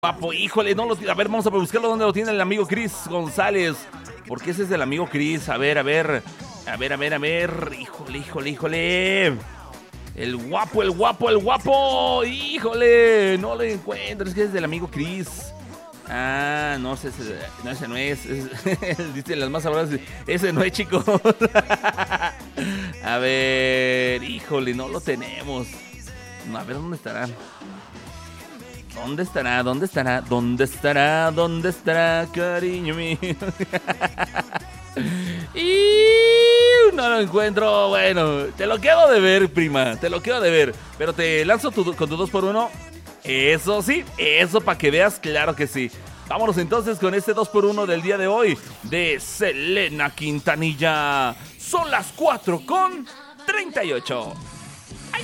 Guapo, híjole, no lo tiene. A ver, vamos a buscarlo donde lo tiene el amigo Chris González. Porque ese es el amigo Chris. A ver. Híjole. El guapo. Híjole, no lo encuentro. Es que es del amigo Chris. Ah, no sé, ese no es. Dice las más sabrosas. Ese no es, chicos. A ver, híjole, no lo tenemos. A ver, ¿dónde estará? ¿Dónde estará, cariño mío? Y no lo encuentro. Bueno, te lo quedo de ver, prima. Pero te lanzo con tu 2x1. Eso sí, eso para que veas, claro que sí. Vámonos entonces con este 2x1 del día de hoy de Selena Quintanilla. Son las 4:38.